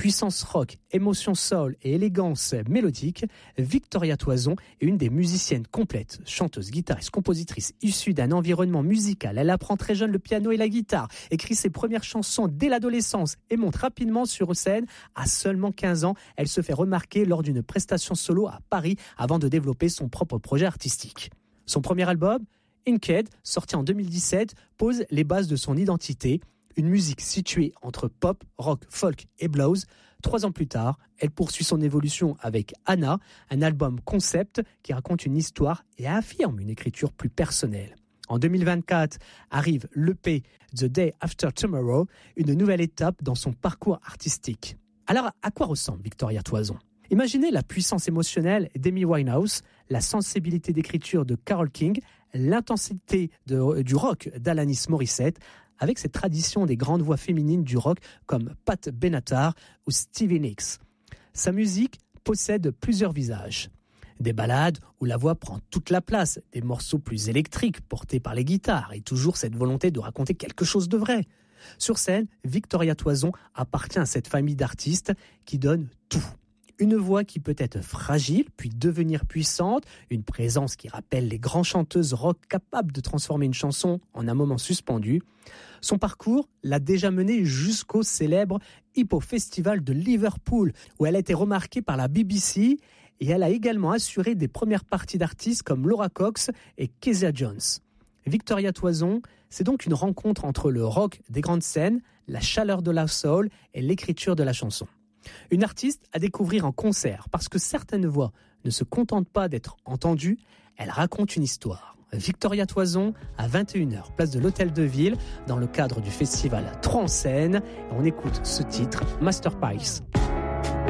Puissance rock, émotion soul et élégance mélodique, Victoria Toison est une des musiciennes complètes, chanteuse, guitariste, compositrice issue d'un environnement musical. Elle apprend très jeune le piano et la guitare, écrit ses premières chansons dès l'adolescence et monte rapidement sur scène. À seulement 15 ans, elle se fait remarquer lors d'une prestation solo à Paris avant de développer son propre projet artistique. Son premier album, Inked, sorti en 2017, pose les bases de son identité, une musique située entre pop, rock, folk et blues. 3 ans plus tard, elle poursuit son évolution avec Anna, un album concept qui raconte une histoire et affirme une écriture plus personnelle. En 2024 arrive l'EP The Day After Tomorrow, une nouvelle étape dans son parcours artistique. Alors, à quoi ressemble Victoria Toison ? Imaginez la puissance émotionnelle d'Amy Winehouse, la sensibilité d'écriture de Carole King, l'intensité du rock d'Alanis Morissette, avec cette tradition des grandes voix féminines du rock comme Pat Benatar ou Stevie Nicks. Sa musique possède plusieurs visages. Des ballades où la voix prend toute la place, des morceaux plus électriques portés par les guitares et toujours cette volonté de raconter quelque chose de vrai. Sur scène, Victoria Toison appartient à cette famille d'artistes qui donnent tout. Une voix qui peut être fragile, puis devenir puissante, une présence qui rappelle les grandes chanteuses rock capables de transformer une chanson en un moment suspendu. Son parcours l'a déjà menée jusqu'au célèbre Hippo Festival de Liverpool, où elle a été remarquée par la BBC, et elle a également assuré des premières parties d'artistes comme Laura Cox et Kezia Jones. Victoria Toison, c'est donc une rencontre entre le rock des grandes scènes, la chaleur de la soul et l'écriture de la chanson. Une artiste à découvrir en concert parce que certaines voix ne se contentent pas d'être entendues, elles racontent une histoire. Victoria Toison à 21h, place de l'Hôtel de Ville, dans le cadre du festival 3 en scène. On écoute ce titre, Masterpiece.